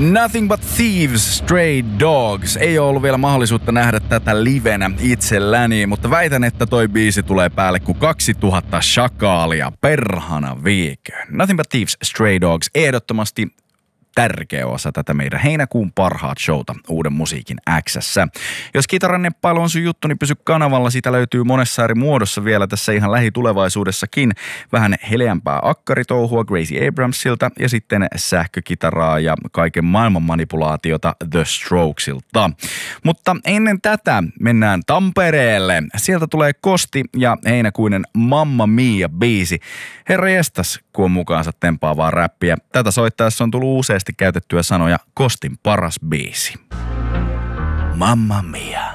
Nothing But Thieves, Stray Dogs. Ei ole ollut vielä mahdollisuutta nähdä tätä livenä itselläni, mutta väitän, että toi biisi tulee päälle kuin 2000 shakaalia perhana viikö. Nothing But Thieves, Stray Dogs, ehdottomasti tärkeä osa tätä meidän heinäkuun parhaat showta Uuden musiikin X:ssä. Jos kitaranneppailu on sun juttu, niin pysy kanavalla. Siitä löytyy monessa eri muodossa vielä tässä ihan lähitulevaisuudessakin. Vähän heleämpää akkaritouhua Gracie Abramsilta ja sitten sähkökitaraa ja kaiken maailman manipulaatiota The Strokesilta. Mutta ennen tätä mennään Tampereelle. Sieltä tulee Kosti ja heinäkuinen Mamma Mia biisi. Herra jestas, kun on mukaansa tempaavaa räppiä. Tätä soittaessa on tullut useasti käytettyä sanoja Kostin paras biisi. Mamma Mia.